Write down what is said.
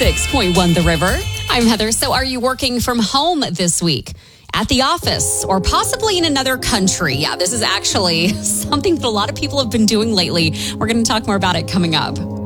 106.1 The River. I'm Heather. So are you working from home this week? At the office or possibly in another country? Yeah, this is actually something that a lot of people have been doing lately. We're going to talk more about it coming up.